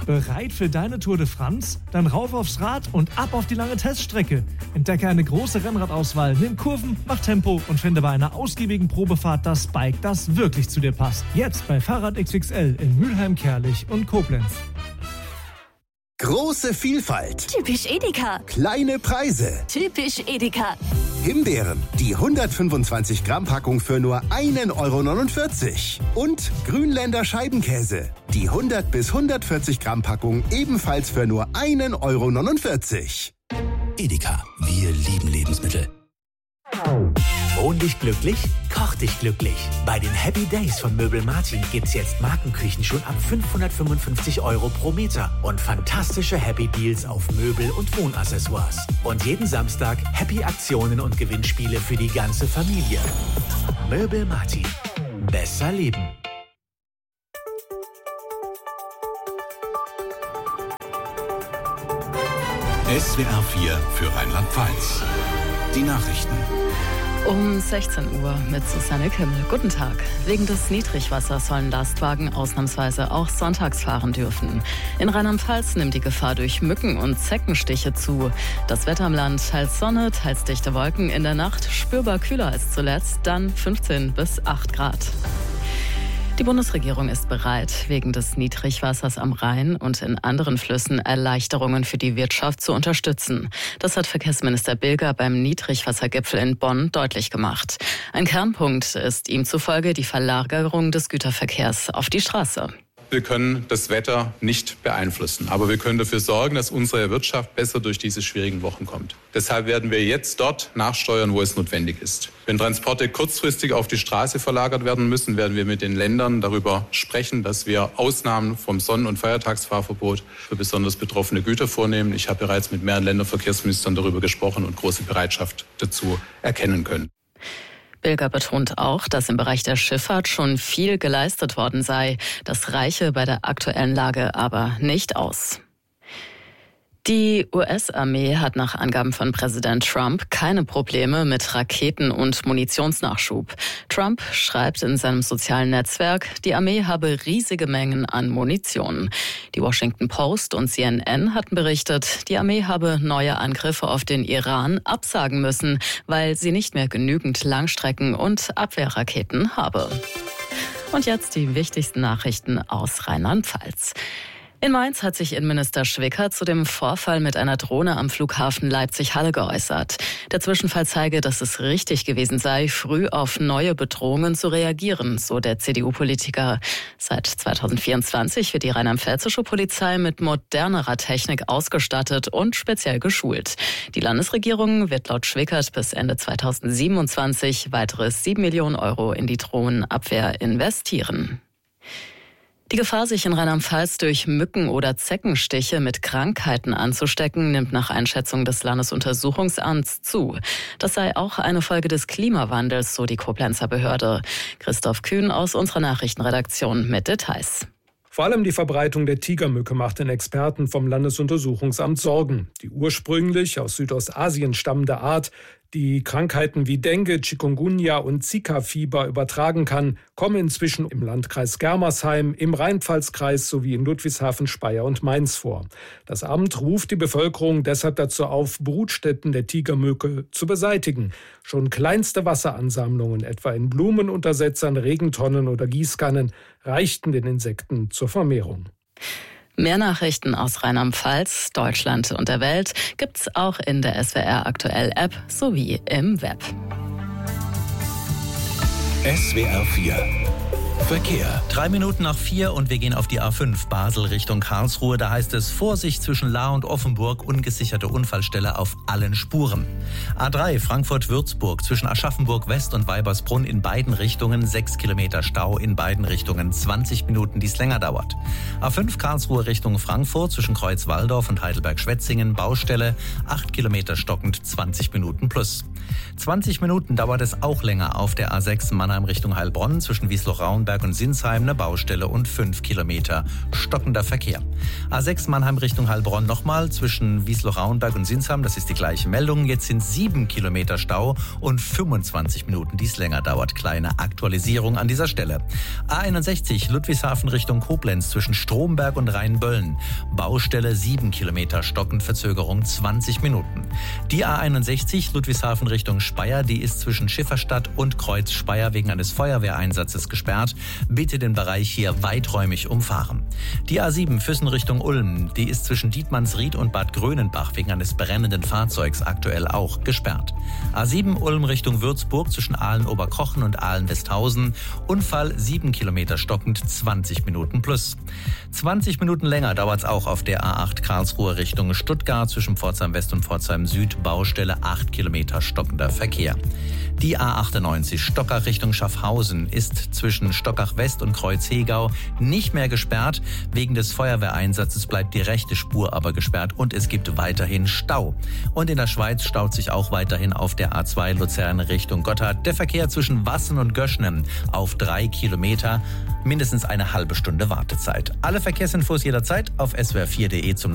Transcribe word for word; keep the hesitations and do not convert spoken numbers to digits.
Bereit für deine Tour de France? Dann rauf aufs Rad und ab auf die lange Teststrecke. Entdecke eine große Rennradauswahl, nimm Kurven, mach Tempo und finde bei einer ausgiebigen Probefahrt das Bike, das wirklich zu dir passt. Jetzt bei Fahrrad X X L in Mülheim, Kerlich und Koblenz. Große Vielfalt. Typisch Edeka. Kleine Preise. Typisch Edeka. Himbeeren, die hundertfünfundzwanzig Gramm Packung für nur ein Euro neunundvierzig. Und Grünländer Scheibenkäse, die hundert bis hundertvierzig Gramm Packung ebenfalls für nur ein Euro neunundvierzig. Edeka, wir lieben Lebensmittel. Wohn dich glücklich, koch dich glücklich. Bei den Happy Days von Möbel Martin gibt's jetzt Markenküchen schon ab fünfhundertfünfundfünfzig Euro pro Meter und fantastische Happy Deals auf Möbel und Wohnaccessoires. Und jeden Samstag Happy Aktionen und Gewinnspiele für die ganze Familie. Möbel Martin. Besser leben. S W R vier für Rheinland-Pfalz. Die Nachrichten. Um sechzehn Uhr mit Susanne Kimmel. Guten Tag. Wegen des Niedrigwassers sollen Lastwagen ausnahmsweise auch sonntags fahren dürfen. In Rheinland-Pfalz nimmt die Gefahr durch Mücken und Zeckenstiche zu. Das Wetter im Land: teils Sonne, teils dichte Wolken. In der Nacht spürbar kühler als zuletzt, dann fünfzehn bis acht Grad. Die Bundesregierung ist bereit, wegen des Niedrigwassers am Rhein und in anderen Flüssen Erleichterungen für die Wirtschaft zu unterstützen. Das hat Verkehrsminister Bilger beim Niedrigwassergipfel in Bonn deutlich gemacht. Ein Kernpunkt ist ihm zufolge die Verlagerung des Güterverkehrs auf die Straße. Wir können das Wetter nicht beeinflussen, aber wir können dafür sorgen, dass unsere Wirtschaft besser durch diese schwierigen Wochen kommt. Deshalb werden wir jetzt dort nachsteuern, wo es notwendig ist. Wenn Transporte kurzfristig auf die Straße verlagert werden müssen, werden wir mit den Ländern darüber sprechen, dass wir Ausnahmen vom Sonnen- und Feiertagsfahrverbot für besonders betroffene Güter vornehmen. Ich habe bereits mit mehreren Länderverkehrsministern darüber gesprochen und große Bereitschaft dazu erkennen können. Bilger betont auch, dass im Bereich der Schifffahrt schon viel geleistet worden sei. Das reiche bei der aktuellen Lage aber nicht aus. Die U S-Armee hat nach Angaben von Präsident Trump keine Probleme mit Raketen- und Munitionsnachschub. Trump schreibt in seinem sozialen Netzwerk, die Armee habe riesige Mengen an Munition. Die Washington Post und C N N hatten berichtet, die Armee habe neue Angriffe auf den Iran absagen müssen, weil sie nicht mehr genügend Langstrecken- und Abwehrraketen habe. Und jetzt die wichtigsten Nachrichten aus Rheinland-Pfalz. In Mainz hat sich Innenminister Schwickert zu dem Vorfall mit einer Drohne am Flughafen Leipzig-Halle geäußert. Der Zwischenfall zeige, dass es richtig gewesen sei, früh auf neue Bedrohungen zu reagieren, so der C D U-Politiker. Seit zweitausendvierundzwanzig wird die rheinland-pfälzische Polizei mit modernerer Technik ausgestattet und speziell geschult. Die Landesregierung wird laut Schwickert bis Ende zweitausendsiebenundzwanzig weitere sieben Millionen Euro in die Drohnenabwehr investieren. Die Gefahr, sich in Rheinland-Pfalz durch Mücken oder Zeckenstiche mit Krankheiten anzustecken, nimmt nach Einschätzung des Landesuntersuchungsamts zu. Das sei auch eine Folge des Klimawandels, so die Koblenzer Behörde. Christoph Kühn aus unserer Nachrichtenredaktion mit Details. Vor allem die Verbreitung der Tigermücke macht den Experten vom Landesuntersuchungsamt Sorgen. Die ursprünglich aus Südostasien stammende Art, die Krankheiten wie Dengue, Chikungunya und Zika-Fieber übertragen kann, kommen inzwischen im Landkreis Germersheim, im Rheinpfalzkreis sowie in Ludwigshafen, Speyer und Mainz vor. Das Amt ruft die Bevölkerung deshalb dazu auf, Brutstätten der Tigermücke zu beseitigen. Schon kleinste Wasseransammlungen, etwa in Blumenuntersetzern, Regentonnen oder Gießkannen, reichten den Insekten zur Vermehrung. Mehr Nachrichten aus Rheinland-Pfalz, Deutschland und der Welt gibt's auch in der S W R Aktuell App sowie im Web. S W R vier Verkehr. Drei Minuten nach vier und wir gehen auf die A fünf Basel Richtung Karlsruhe. Da heißt es Vorsicht zwischen Lahr und Offenburg, ungesicherte Unfallstelle auf allen Spuren. A drei Frankfurt-Würzburg zwischen Aschaffenburg West und Weibersbrunn in beiden Richtungen, sechs Kilometer Stau in beiden Richtungen, zwanzig Minuten, die es länger dauert. A fünf Karlsruhe Richtung Frankfurt zwischen Kreuz-Walldorf und Heidelberg-Schwetzingen, Baustelle, acht Kilometer stockend, zwanzig Minuten plus. zwanzig Minuten dauert es auch länger auf der A sechs Mannheim Richtung Heilbronn zwischen Wiesloch-Raunberg Starnberg und Sinsheim eine Baustelle und fünf Kilometer stockender Verkehr. A sechs Mannheim Richtung Heilbronn nochmal zwischen Wiesloch-Rauenberg und Sinsheim, das ist die gleiche Meldung. Jetzt sind sieben Kilometer Stau und fünfundzwanzig Minuten, die es länger dauert. Kleine Aktualisierung an dieser Stelle. A einundsechzig Ludwigshafen Richtung Koblenz zwischen Stromberg und Rheinböllen. Baustelle sieben Kilometer, stockend Verzögerung zwanzig Minuten. Die A einundsechzig Ludwigshafen Richtung Speyer, die ist zwischen Schifferstadt und Kreuz Speyer wegen eines Feuerwehreinsatzes gesperrt. Bitte den Bereich hier weiträumig umfahren. Die A sieben Füssen Richtung Ulm, die ist zwischen Dietmannsried und Bad Grönenbach wegen eines brennenden Fahrzeugs aktuell auch gesperrt. A sieben Ulm Richtung Würzburg zwischen Aalen-Oberkochen und Aalen-Westhausen. Unfall sieben Kilometer stockend, zwanzig Minuten plus. zwanzig Minuten länger dauert es auch auf der A acht Karlsruhe Richtung Stuttgart zwischen Pforzheim West und Pforzheim Süd. Baustelle acht Kilometer stockender Verkehr. Die A achtundneunzig Stockach Richtung Schaffhausen ist zwischen Stockach West und Kreuzhegau nicht mehr gesperrt. Wegen des Feuerwehreinsatzes bleibt die rechte Spur aber gesperrt und es gibt weiterhin Stau. Und in der Schweiz staut sich auch weiterhin auf der A zwei Luzern Richtung Gotthard der Verkehr zwischen Wassen und Göschnem auf drei Kilometer. Mindestens eine halbe Stunde Wartezeit. Alle Verkehrsinfos jederzeit auf S W R vier punkt de zum